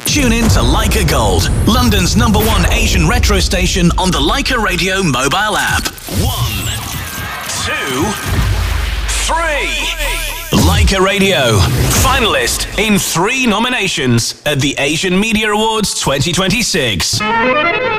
Tune in to Leica Gold, London's #1 Asian retro station on the Leica Radio mobile app. 1, 2, 3. Leica Radio, finalist in 3 nominations at the Asian Media Awards 2026.